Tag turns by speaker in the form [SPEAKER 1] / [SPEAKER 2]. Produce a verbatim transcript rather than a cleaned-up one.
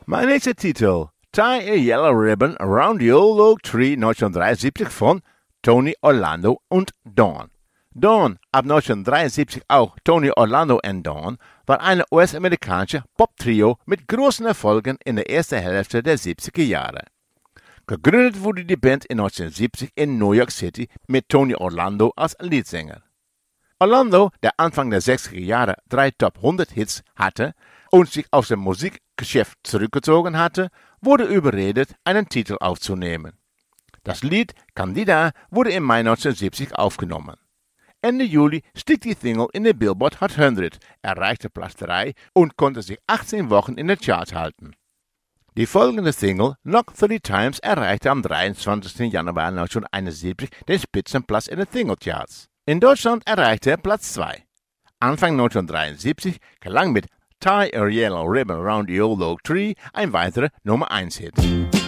[SPEAKER 1] Mein nächster Titel, Tie a Yellow Ribbon Around the Old Oak Tree neunzehnhundertdreiundsiebzig von Tony Orlando und Dawn. Dawn, ab neunzehnhundertdreiundsiebzig auch Tony Orlando and Dawn, war eine U S-amerikanische Pop-Trio mit großen Erfolgen in der ersten Hälfte der siebziger Jahre. Gegründet wurde die Band in neunzehnhundertsiebzig in New York City mit Tony Orlando als Leadsänger. Orlando, der Anfang der sechziger Jahre drei Top hundert Hits hatte und sich aus dem Musikgeschäft zurückgezogen hatte, wurde überredet, einen Titel aufzunehmen. Das Lied Candida wurde im Mai neunzehnhundertsiebzig aufgenommen. Ende Juli stieg die Single in der Billboard Hot hundert, erreichte Platz drei und konnte sich achtzehn Wochen in der Charts halten. Die folgende Single, Knock thirty Times, erreichte am dreiundzwanzigsten Januar neunzehnhunderteinundsiebzig den Spitzenplatz in den Singlecharts. In Deutschland erreichte er Platz zwei. Anfang neunzehnhundertdreiundsiebzig gelang mit Tie a Yellow Ribbon Around the Old Oak Tree ein weiterer Nummer eins Hit.